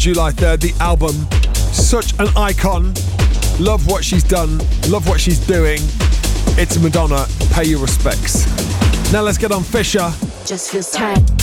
July 3rd, the album. Such an icon. Love what she's done. Love what she's doing. It's Madonna. Pay your respects. Now let's get on Fisher. Just feels tight.